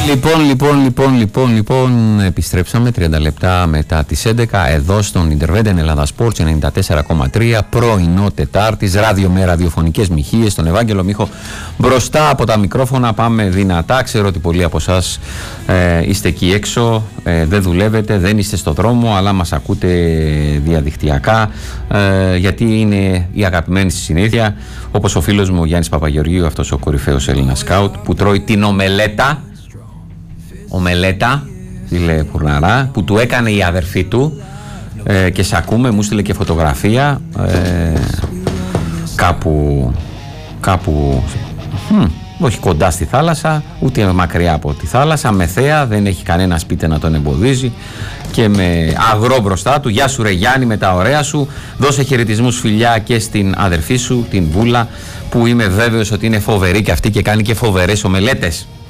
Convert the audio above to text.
Λοιπόν, επιστρέψαμε 30 λεπτά μετά τις 11 εδώ στον Independent Ελλάδα Sports 94,3 πρωινό Τετάρτης, ραδιομέρα, ραδιοφωνικές μοιχείες, τον Ευάγγελο Μίχο μπροστά από τα μικρόφωνα. Πάμε δυνατά. Ξέρω ότι πολλοί από εσάς είστε εκεί έξω, δεν δουλεύετε, δεν είστε στο δρόμο, αλλά μας ακούτε διαδικτυακά, γιατί είναι η αγαπημένη στη συνήθεια, όπως ο φίλος μου ο Γιάννης Παπαγεωργίου, αυτός ο κορυφαίος Έλληνας σκάουτ που τρώει την ομελέτα, φίλε Πουρναρά, που του έκανε η αδερφή του, και σε ακούμε, μου στείλε και φωτογραφία κάπου όχι κοντά στη θάλασσα, ούτε μακριά από τη θάλασσα, με θέα, δεν έχει κανένα σπίτι να τον εμποδίζει και με αγρό μπροστά του. Γεια σου ρε Γιάννη, με τα ωραία σου, δώσε χαιρετισμούς, φιλιά και στην αδερφή σου, την Βούλα, που είμαι βέβαιος ότι είναι φοβερή και αυτή και κάνει και φοβερές ομελέτες.